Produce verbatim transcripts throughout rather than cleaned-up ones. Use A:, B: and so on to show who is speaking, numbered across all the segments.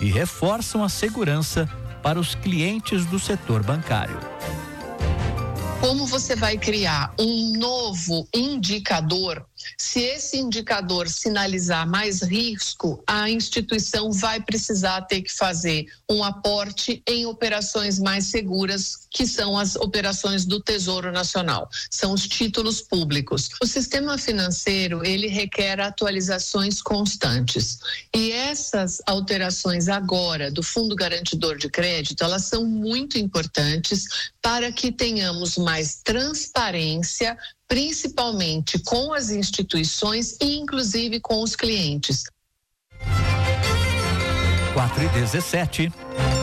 A: e reforçam a segurança para os clientes do setor bancário.
B: Como você vai criar um novo indicador? Se esse indicador sinalizar mais risco, a instituição vai precisar ter que fazer um aporte em operações mais seguras, que são as operações do Tesouro Nacional, são os títulos públicos. O sistema financeiro, ele requer atualizações constantes. E essas alterações agora do Fundo Garantidor de Crédito, elas são muito importantes para que tenhamos mais transparência, principalmente com as instituições e inclusive com os clientes.
A: quatro e dezessete.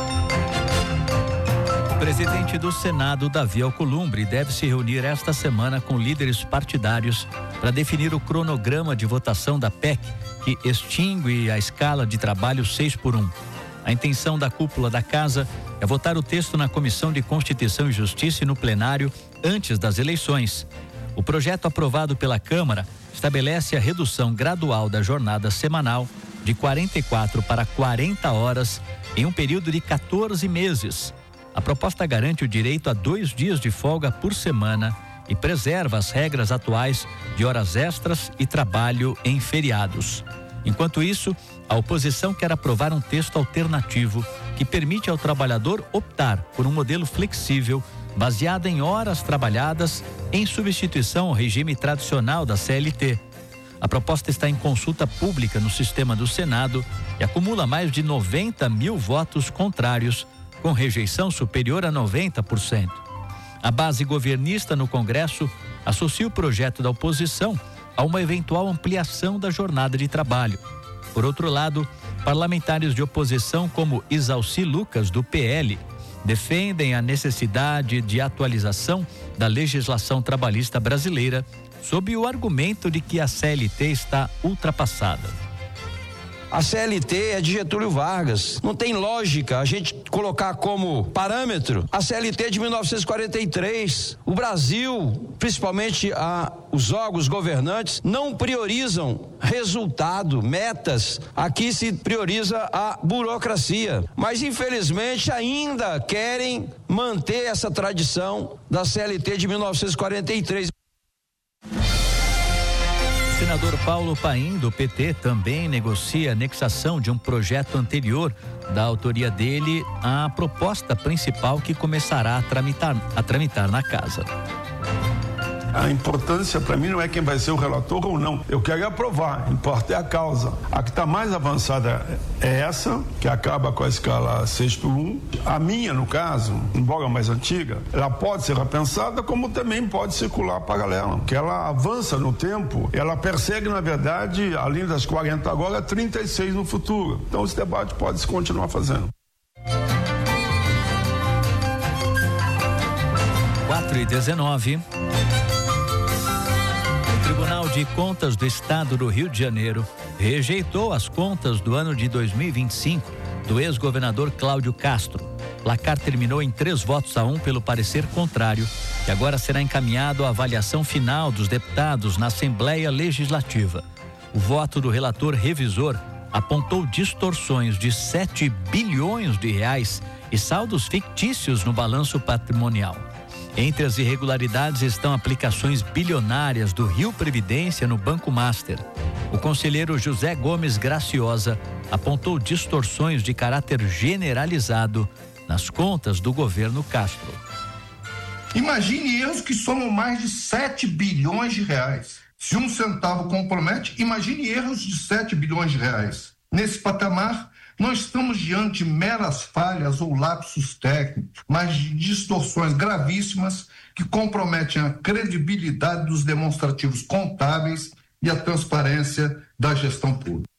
A: O presidente do Senado, Davi Alcolumbre, deve se reunir esta semana com líderes partidários para definir o cronograma de votação da P E C, que extingue a escala de trabalho seis por um. A intenção da cúpula da casa é votar o texto na Comissão de Constituição e Justiça e no plenário antes das eleições. O projeto aprovado pela Câmara estabelece a redução gradual da jornada semanal de quarenta e quatro para quarenta horas em um período de quatorze meses. A proposta garante o direito a dois dias de folga por semana e preserva as regras atuais de horas extras e trabalho em feriados. Enquanto isso, a oposição quer aprovar um texto alternativo que permite ao trabalhador optar por um modelo flexível baseado em horas trabalhadas em substituição ao regime tradicional da C L T. A proposta está em consulta pública no sistema do Senado e acumula mais de noventa mil votos contrários, com rejeição superior a noventa por cento. A base governista no Congresso associa o projeto da oposição a uma eventual ampliação da jornada de trabalho. Por outro lado, parlamentares de oposição como Isalci Lucas, do P L, defendem a necessidade de atualização da legislação trabalhista brasileira sob o argumento de que a C L T está ultrapassada.
C: A C L T é de Getúlio Vargas. Não tem lógica a gente colocar como parâmetro a C L T de mil novecentos e quarenta e três. O Brasil, principalmente a, os órgãos governantes, não priorizam resultado, metas. Aqui se prioriza a burocracia. Mas, infelizmente, ainda querem manter essa tradição da C L T de mil novecentos e quarenta e três.
A: O senador Paulo Paim, do P T, também negocia a anexação de um projeto anterior da autoria dele à proposta principal que começará a tramitar, a tramitar na casa.
D: A importância para mim não é quem vai ser o relator ou não. Eu quero aprovar, importa é a causa. A que está mais avançada é essa, que acaba com a escala seis por um. A minha, no caso, embora mais antiga, ela pode ser repensada, como também pode circular paralela, que ela avança no tempo, ela persegue, na verdade, além das quarenta agora, trinta e seis no futuro. Então esse debate pode se continuar fazendo.
A: quatro e dezenove. O Tribunal de Contas do Estado do Rio de Janeiro rejeitou as contas do ano de dois mil e vinte e cinco do ex-governador Cláudio Castro. O placar terminou em três votos a um pelo parecer contrário, que agora será encaminhado à avaliação final dos deputados na Assembleia Legislativa. O voto do relator revisor apontou distorções de sete bilhões de reais e saldos fictícios no balanço patrimonial. Entre as irregularidades estão aplicações bilionárias do Rio Previdência no Banco Master. O conselheiro José Gomes Graciosa apontou distorções de caráter generalizado nas contas do governo Castro.
E: Imagine erros que somam mais de sete bilhões de reais. Se um centavo compromete, imagine erros de sete bilhões de reais. Nesse patamar, não estamos diante de meras falhas ou lapsos técnicos, mas de distorções gravíssimas que comprometem a credibilidade dos demonstrativos contábeis e a transparência da gestão pública.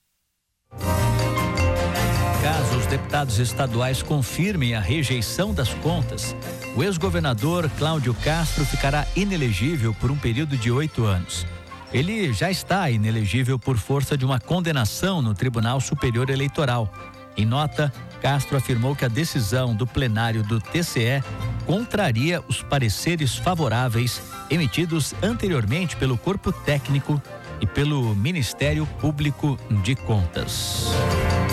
A: Caso os deputados estaduais confirmem a rejeição das contas, o ex-governador Cláudio Castro ficará inelegível por um período de oito anos. Ele já está inelegível por força de uma condenação no Tribunal Superior Eleitoral. Em nota, Castro afirmou que a decisão do plenário do T C E contraria os pareceres favoráveis emitidos anteriormente pelo corpo técnico e pelo Ministério Público de Contas.